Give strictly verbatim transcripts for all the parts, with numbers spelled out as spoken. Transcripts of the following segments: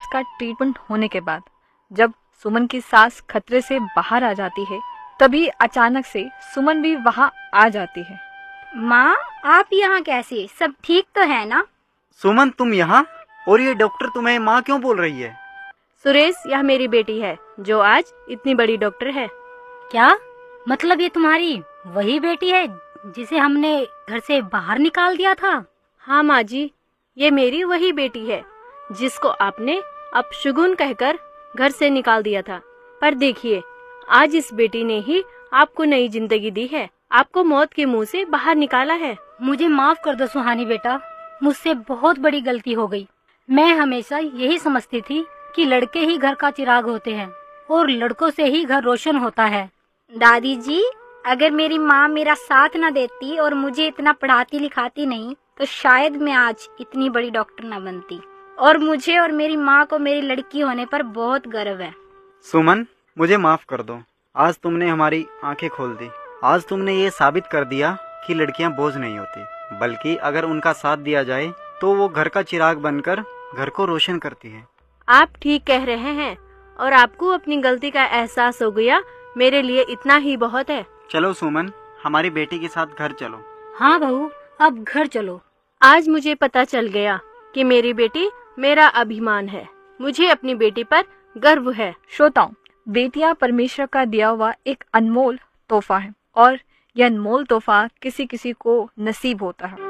का ट्रीटमेंट होने के बाद जब सुमन की सांस खतरे से बाहर आ जाती है, तभी अचानक से सुमन भी वहाँ आ जाती है। माँ, आप यहाँ कैसे? सब ठीक तो है ना? सुमन, तुम यहाँ? और ये डॉक्टर तुम्हें माँ क्यों बोल रही है? सुरेश, यह मेरी बेटी है जो आज इतनी बड़ी डॉक्टर है। क्या मतलब? ये तुम्हारी वही बेटी है जिसे हमने घर से बाहर निकाल दिया था? हाँ माँ जी, ये मेरी वही बेटी है जिसको आपने अपशगुन कहकर घर से निकाल दिया था। पर देखिए, आज इस बेटी ने ही आपको नई जिंदगी दी है, आपको मौत के मुंह से बाहर निकाला है। मुझे माफ कर दो सुहानी बेटा, मुझसे बहुत बड़ी गलती हो गई। मैं हमेशा यही समझती थी कि लड़के ही घर का चिराग होते हैं और लड़कों से ही घर रोशन होता है। दादी जी, अगर मेरी माँ मेरा साथ न देती और मुझे इतना पढ़ाती लिखाती नहीं तो शायद मैं आज इतनी बड़ी डॉक्टर न बनती। और मुझे और मेरी माँ को मेरी लड़की होने पर बहुत गर्व है। सुमन, मुझे माफ कर दो। आज तुमने हमारी आंखें खोल दी। आज तुमने ये साबित कर दिया कि लड़कियां बोझ नहीं होती, बल्कि अगर उनका साथ दिया जाए तो वो घर का चिराग बनकर घर को रोशन करती है। आप ठीक कह रहे हैं और आपको अपनी गलती का एहसास हो गया, मेरे लिए इतना ही बहुत है। चलो सुमन, हमारी बेटी के साथ घर चलो। हाँ बहू, अब घर चलो। आज मुझे पता चल गया कि मेरी बेटी मेरा अभिमान है। मुझे अपनी बेटी पर गर्व है। श्रोताओं, बेटियां परमेश्वर का दिया हुआ एक अनमोल तोहफा है और यह अनमोल तोहफा किसी किसी को नसीब होता है।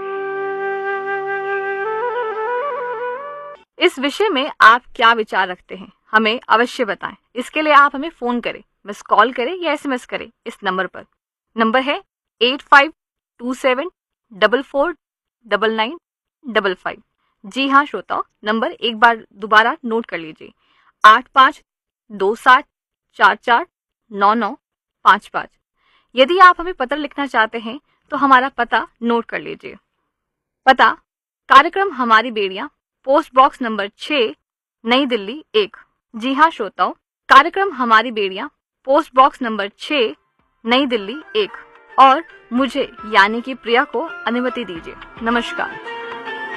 इस विषय में आप क्या विचार रखते हैं, हमें अवश्य बताएं। इसके लिए आप हमें फोन करें, मिस कॉल करें या एसएमएस करें इस नंबर पर। नंबर है eight five to seven double four double nine double five. जी हाँ श्रोताओ, नंबर एक बार दोबारा नोट कर लीजिए, आठ पाँच दो सात चार चार नौ नौ पाँच पाँच। यदि आप हमें पत्र लिखना चाहते हैं तो हमारा पता नोट कर लीजिए। पता: कार्यक्रम हमारी बेड़ियां, पोस्ट बॉक्स नंबर छः, नई दिल्ली एक। जी हाँ श्रोताओं, कार्यक्रम हमारी बेड़ियां, पोस्ट बॉक्स नंबर छः, नई दिल्ली एक। और मुझे यानी कि प्रिया को अनुमति दीजिए। नमस्कार।